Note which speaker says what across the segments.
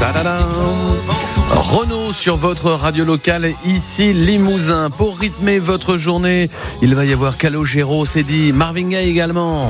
Speaker 1: Ta-da-da. Renaud sur votre radio locale, ici Limousin. Pour rythmer votre journée, il va y avoir Calogero, c'est dit, Marvin Gaye également.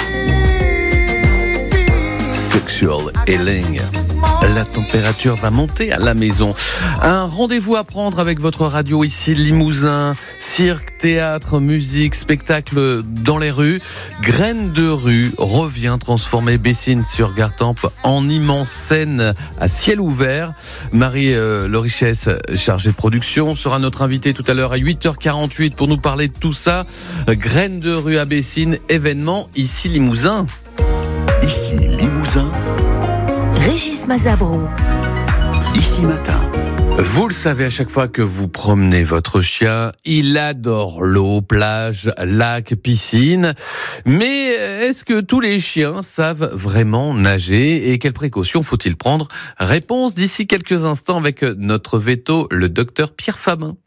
Speaker 1: Sexual Healing. La température va monter à la maison. Un rendez-vous à prendre avec votre radio ici Limousin. Cirque, théâtre, musique, spectacle dans les rues. Graines de rue revient transformer Bessines-sur-Gartempe en immense scène à ciel ouvert. Marie Lorichesse, chargée de production, sera notre invitée tout à l'heure à 8h48 pour nous parler de tout ça. Graines de rue à Bessines, événement ici Limousin.
Speaker 2: Ici Limousin.
Speaker 3: Régis Mazabro.
Speaker 2: Ici Matin.
Speaker 1: Vous le savez, à chaque fois que vous promenez votre chien, il adore l'eau, plage, lac, piscine. Mais est-ce que tous les chiens savent vraiment nager et quelles précautions faut-il prendre? Réponse d'ici quelques instants avec notre veto, le docteur Pierre Fabin.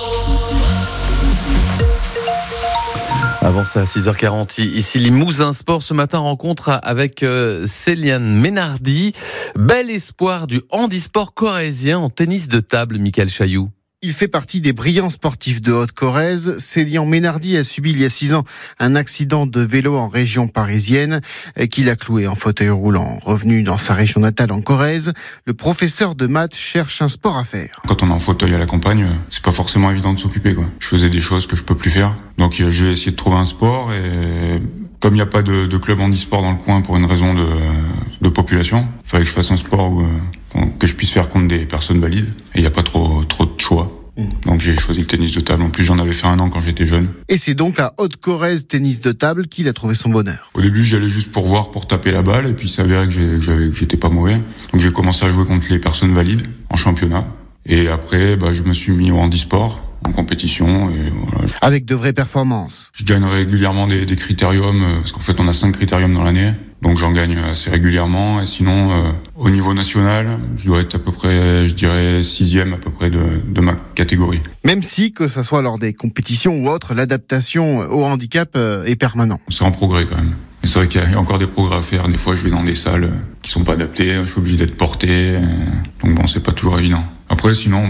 Speaker 1: Avant ça, à 6h40, ici Limousin Sport, ce matin, rencontre avec Céliane Ménardi, bel espoir du handisport corrézien en tennis de table, Michael Chailloux.
Speaker 4: Il fait partie des brillants sportifs de Haute-Corrèze. Céliane Ménardi a subi il y a 6 ans un accident de vélo en région parisienne qui l'a cloué en fauteuil roulant. Revenu dans sa région natale en Corrèze, le professeur de maths cherche un sport à faire.
Speaker 5: Quand on est en fauteuil à la campagne, c'est pas forcément évident de s'occuper, quoi. Je faisais des choses que je peux plus faire. Donc j'ai essayé de trouver un sport et comme il n'y a pas de club handisport dans le coin pour une raison de population, il fallait que je fasse un sport que je puisse faire contre des personnes valides. Et il n'y a pas trop de choix. Donc j'ai choisi le tennis de table. En plus, j'en avais fait 1 an quand j'étais jeune.
Speaker 4: Et c'est donc à Haute-Corrèze tennis de table qu'il a trouvé son bonheur.
Speaker 5: Au début, j'y allais juste pour voir, pour taper la balle. Et puis, il s'avérait que j'étais pas mauvais. Donc j'ai commencé à jouer contre les personnes valides en championnat. Et après, je me suis mis au handisport, en compétition. Et voilà.
Speaker 4: Avec de vraies performances.
Speaker 5: Je gagne régulièrement des critériums, parce qu'en fait, on a 5 critériums dans l'année. Donc j'en gagne assez régulièrement. Et sinon, au niveau national, je dois être à peu près, je dirais, 6e à peu près de ma catégorie.
Speaker 4: Même si, que ce soit lors des compétitions ou autres, l'adaptation au handicap est permanente.
Speaker 5: C'est en progrès quand même. Mais c'est vrai qu'il y a encore des progrès à faire. Des fois, je vais dans des salles qui sont pas adaptées. Je suis obligé d'être porté. Donc bon, c'est pas toujours évident. Après, sinon,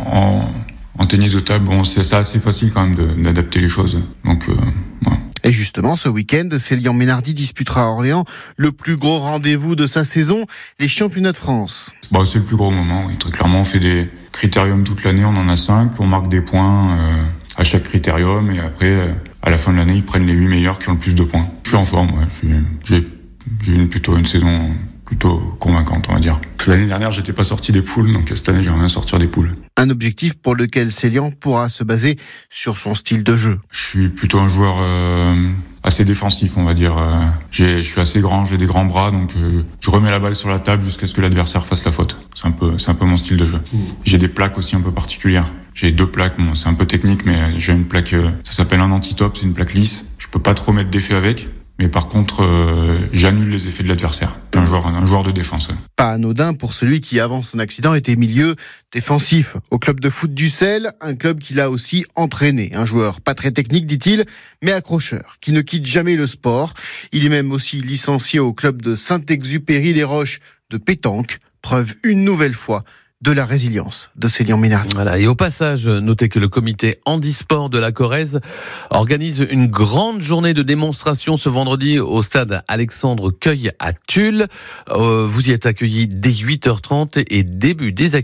Speaker 5: en tennis de table, c'est assez facile quand même d'adapter les choses. Donc, voilà.
Speaker 4: Et justement, ce week-end, Céliane Ménardi disputera à Orléans le plus gros rendez-vous de sa saison, les championnats de France.
Speaker 5: C'est le plus gros moment, oui. Très clairement, on fait des critériums toute l'année, on en a 5, on marque des points à chaque critérium, et après, à la fin de l'année, ils prennent les 8 meilleurs qui ont le plus de points. Je suis en forme, ouais. J'ai plutôt une saison plutôt convaincante, on va dire. L'année dernière, j'étais pas sorti des poules, donc cette année, j'aimerais bien sortir des poules.
Speaker 4: Un objectif pour lequel Céliane pourra se baser sur son style de jeu.
Speaker 5: Je suis plutôt un joueur assez défensif, on va dire. Je suis assez grand, j'ai des grands bras, donc je remets la balle sur la table jusqu'à ce que l'adversaire fasse la faute. C'est un peu mon style de jeu. J'ai des plaques aussi un peu particulières. J'ai 2 plaques, c'est un peu technique, mais j'ai une plaque, ça s'appelle un anti-top, c'est une plaque lisse. Je peux pas trop mettre d'effet avec. Mais par contre, j'annule les effets de l'adversaire. Un joueur de défense.
Speaker 4: Pas anodin pour celui qui, avant son accident, était milieu défensif au club de foot du Sel, un club qu'il a aussi entraîné. Un joueur pas très technique, dit-il, mais accrocheur, qui ne quitte jamais le sport. Il est même aussi licencié au club de Saint-Exupéry-les-Roches de pétanque. Preuve une nouvelle fois de la résilience de Céliane Ménardi.
Speaker 1: Voilà. Et au passage, notez que le comité handisport de la Corrèze organise une grande journée de démonstration ce vendredi au stade Alexandre Cueil à Tulle. Vous y êtes accueillis dès 8h30 et début des activités.